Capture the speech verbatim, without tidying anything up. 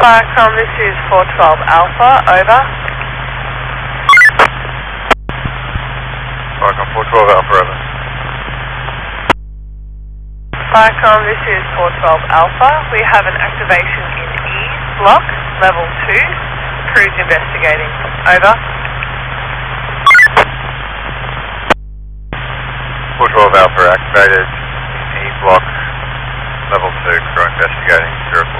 Viacom, this is four twelve Alpha, over. Viacom four twelve Alpha, over. Viacom, this is four twelve Alpha. We have an activation in E block, level two. Crews investigating. Over. four twelve Alpha activated in E block, level two, crew investigating, zero